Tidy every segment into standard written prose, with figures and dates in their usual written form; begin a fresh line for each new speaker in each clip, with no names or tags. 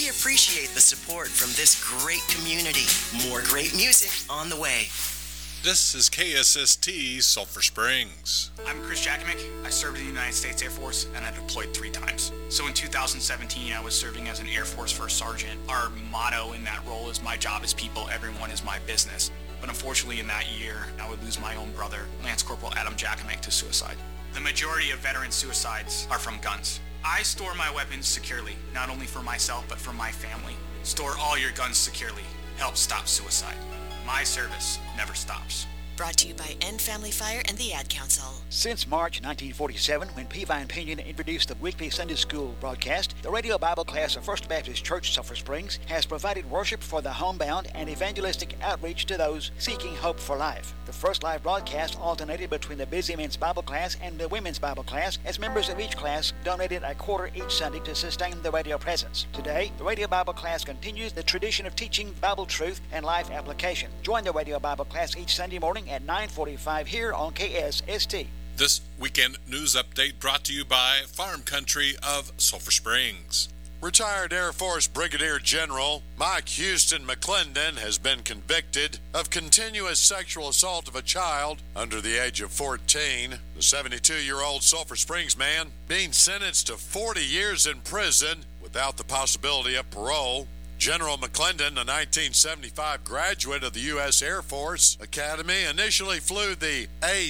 We appreciate the support from this great community. More great music on the way.
This is KSST Sulphur Springs.
I'm Chris Jakovic. I served in the United States Air Force and I deployed 3 times. So in 2017, I was serving as an Air Force First Sergeant. Our motto in that role is my job is people, everyone is my business. But unfortunately in that year, I would lose my own brother, Lance Corporal Adam Jakovic, to suicide. The majority of veteran suicides are from guns. I store my weapons securely, not only for myself, but for my family. Store all your guns securely. Help stop suicide. My service never stops.
Brought to you by End Family Fire and the Ad Council.
Since March 1947, when Peavine Pinion introduced the weekly Sunday school broadcast, the radio Bible class of First Baptist Church, Sulphur Springs, has provided worship for the homebound and evangelistic outreach to those seeking hope for life. The first live broadcast alternated between the busy men's Bible class and the women's Bible class, as members of each class donated a quarter each Sunday to sustain the radio presence. Today, the radio Bible class continues the tradition of teaching Bible truth and life application. Join the radio Bible class each Sunday morning at 9:45 here on KSST.
This weekend news update brought to you by Farm Country of Sulphur Springs.
Retired Air Force Brigadier General Mike Houston McClendon has been convicted of continuous sexual assault of a child under the age of 14. The 72-year-old Sulphur Springs man being sentenced to 40 years in prison without the possibility of parole. General McClendon, a 1975 graduate of the U.S. Air Force Academy, initially flew the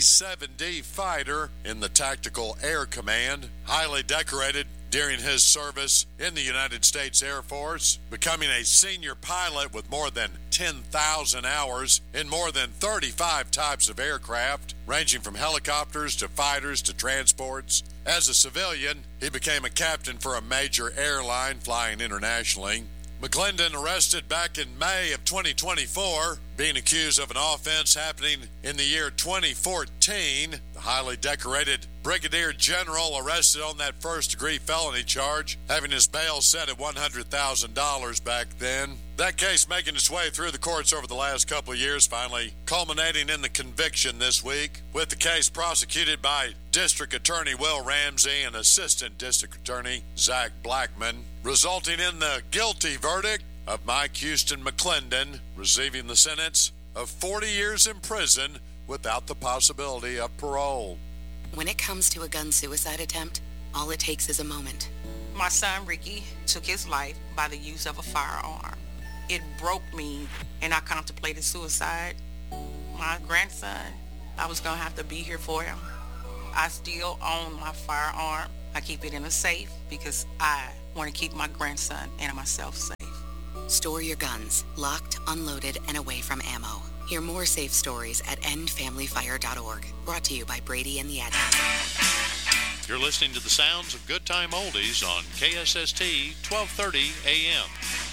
A-7D fighter in the Tactical Air Command, highly decorated during his service in the United States Air Force, becoming a senior pilot with more than 10,000 hours in more than 35 types of aircraft, ranging from helicopters to fighters to transports. As a civilian, he became a captain for a major airline flying internationally. McClendon arrested back in May of 2024, being accused of an offense happening in the year 2014. The highly decorated Brigadier General arrested on that first-degree felony charge, having his bail set at $100,000 back then. That case making its way through the courts over the last couple of years, finally culminating in the conviction this week, with the case prosecuted by District Attorney Will Ramsey and Assistant District Attorney Zach Blackman, resulting in the guilty verdict of Mike Houston McClendon, receiving the sentence of 40 years in prison without the possibility of parole.
When it comes to a gun suicide attempt, all it takes is a moment.
My son Ricky took his life by the use of a firearm. It broke me, and I contemplated suicide. My grandson, I was going to have to be here for him. I still own my firearm. I keep it in a safe because I want to keep my grandson and myself safe.
Store your guns, locked, unloaded, and away from ammo. Hear more safe stories at endfamilyfire.org. Brought to you by Brady and the Ad Council.
You're listening to the sounds of Good Time Oldies on KSST 1230 AM.